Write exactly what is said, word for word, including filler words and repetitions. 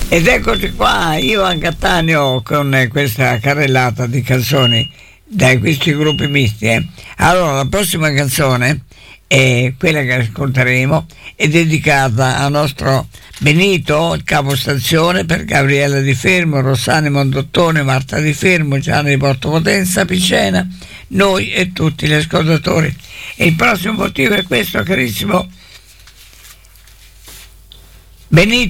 Ed eccoci qua, Ivan Cattaneo con questa carrellata di canzoni da questi gruppi misti. Eh. Allora, la prossima canzone è quella che ascolteremo, è dedicata al nostro Benito, il capostazione, per Gabriella Di Fermo, Rossani Mondottone, Marta Di Fermo, Gianni di Porto Potenza, Picena, noi e tutti gli ascoltatori. E il prossimo motivo è questo, carissimo Benito.